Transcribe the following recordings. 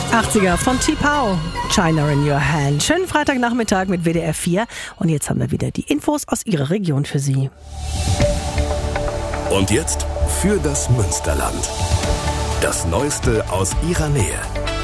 80er von T-Pow, China in Your Hand. Schönen Freitagnachmittag mit WDR 4. Und jetzt haben wir wieder die Infos aus Ihrer Region für Sie. Und jetzt für das Münsterland. Das Neueste aus Ihrer Nähe.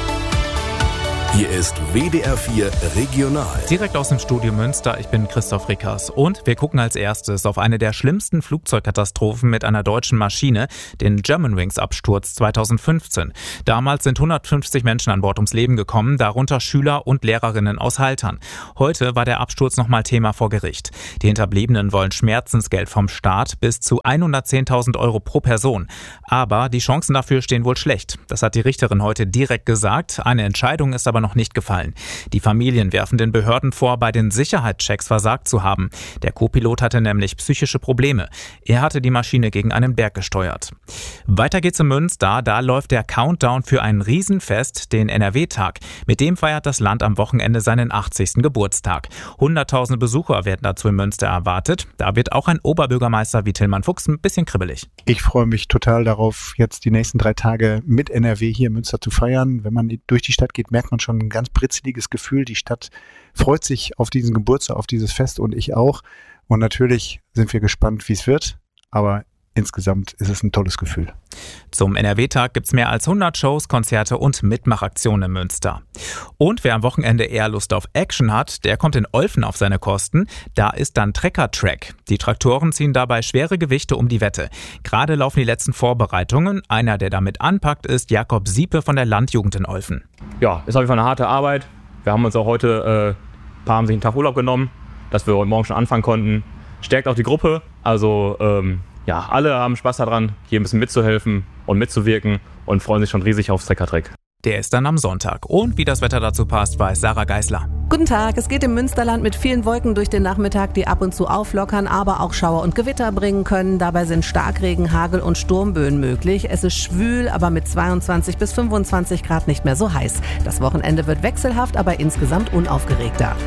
Hier ist WDR 4 Regional. Direkt aus dem Studio Münster, ich bin Christoph Rickers. Und wir gucken als erstes auf eine der schlimmsten Flugzeugkatastrophen mit einer deutschen Maschine, den Germanwings-Absturz 2015. Damals sind 150 Menschen an Bord ums Leben gekommen, darunter Schüler und Lehrerinnen aus Haltern. Heute war der Absturz nochmal Thema vor Gericht. Die Hinterbliebenen wollen Schmerzensgeld vom Staat bis zu 110.000 € pro Person. Aber die Chancen dafür stehen wohl schlecht. Das hat die Richterin heute direkt gesagt. Eine Entscheidung ist aber noch nicht gefallen. Die Familien werfen den Behörden vor, bei den Sicherheitschecks versagt zu haben. Der Co-Pilot hatte nämlich psychische Probleme. Er hatte die Maschine gegen einen Berg gesteuert. Weiter geht's in Münster. Da läuft der Countdown für ein Riesenfest, den NRW-Tag. Mit dem feiert das Land am Wochenende seinen 80. Geburtstag. 100.000 Besucher werden dazu in Münster erwartet. Da wird auch ein Oberbürgermeister wie Tillmann Fuchs ein bisschen kribbelig. Ich freue mich total darauf, jetzt die nächsten 3 Tage mit NRW hier in Münster zu feiern. Wenn man durch die Stadt geht, merkt man schon ein ganz britzeliges Gefühl. Die Stadt freut sich auf diesen Geburtstag, auf dieses Fest und ich auch. Und natürlich sind wir gespannt, wie es wird. Aber insgesamt ist es ein tolles Gefühl. Zum NRW-Tag gibt's mehr als 100 Shows, Konzerte und Mitmachaktionen in Münster. Und wer am Wochenende eher Lust auf Action hat, der kommt in Olfen auf seine Kosten. Da ist dann Trecker-Track. Die Traktoren ziehen dabei schwere Gewichte um die Wette. Gerade laufen die letzten Vorbereitungen. Einer, der damit anpackt, ist Jakob Siepe von der Landjugend in Olfen. Ja, ist auf jeden Fall eine harte Arbeit. Wir haben uns auch heute, ein paar haben sich einen Tag Urlaub genommen, dass wir heute Morgen schon anfangen konnten. Stärkt auch die Gruppe. Also, alle haben Spaß daran, hier ein bisschen mitzuhelfen und mitzuwirken und freuen sich schon riesig aufs Trecker-Track. Der ist dann am Sonntag. Und wie das Wetter dazu passt, weiß Sarah Geisler. Guten Tag, es geht im Münsterland mit vielen Wolken durch den Nachmittag, die ab und zu auflockern, aber auch Schauer und Gewitter bringen können. Dabei sind Starkregen, Hagel und Sturmböen möglich. Es ist schwül, aber mit 22 bis 25 Grad nicht mehr so heiß. Das Wochenende wird wechselhaft, aber insgesamt unaufgeregter.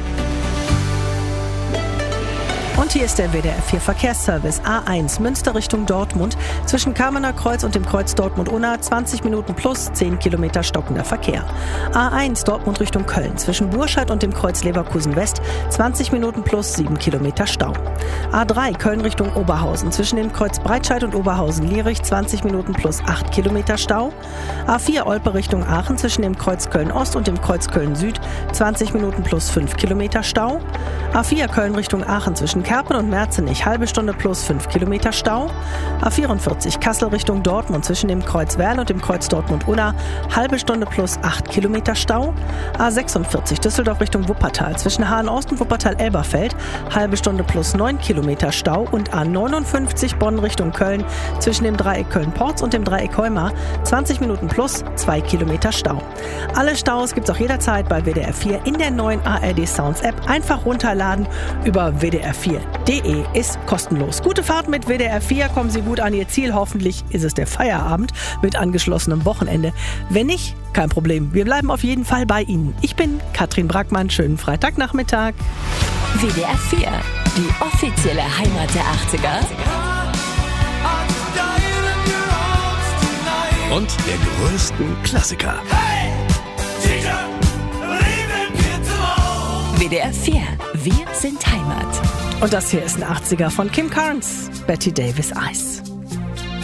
Und hier ist der WDR 4 Verkehrsservice A1 Münster Richtung Dortmund. Zwischen Kamener Kreuz und dem Kreuz Dortmund-Unna 20 Minuten plus 10 Kilometer stockender Verkehr. A1 Dortmund Richtung Köln. Zwischen Burscheid und dem Kreuz Leverkusen West 20 Minuten plus 7 Kilometer Stau. A3 Köln Richtung Oberhausen. Zwischen dem Kreuz Breitscheid und Oberhausen-Lierich 20 Minuten plus 8 Kilometer Stau. A4 Olpe Richtung Aachen. Zwischen dem Kreuz Köln-Ost und dem Kreuz Köln-Süd 20 Minuten plus 5 Kilometer Stau. A4 Köln Richtung Aachen. Zwischen Kerpen und Merzenich, halbe Stunde plus 5 Kilometer Stau. A44 Kassel Richtung Dortmund zwischen dem Kreuz Werl und dem Kreuz Dortmund-Unna, halbe Stunde plus 8 Kilometer Stau. A46 Düsseldorf Richtung Wuppertal zwischen Hahn-Ost und Wuppertal-Elberfeld, halbe Stunde plus 9 Kilometer Stau. Und A59 Bonn Richtung Köln zwischen dem Dreieck Köln-Porz und dem Dreieck Heumar, 20 Minuten plus 2 Kilometer Stau. Alle Staus gibt's auch jederzeit bei WDR 4 in der neuen ARD Sounds App. Einfach runterladen über WDR4.de ist kostenlos. Gute Fahrt mit WDR 4, kommen Sie gut an Ihr Ziel. Hoffentlich ist es der Feierabend mit angeschlossenem Wochenende. Wenn nicht, kein Problem. Wir bleiben auf jeden Fall bei Ihnen. Ich bin Katrin Brackmann. Schönen Freitagnachmittag. WDR 4, die offizielle Heimat der 80er. Und der größten Klassiker. WDR 4, wir sind Heimat. Und das hier ist ein 80er von Kim Carnes, Betty Davis Eyes.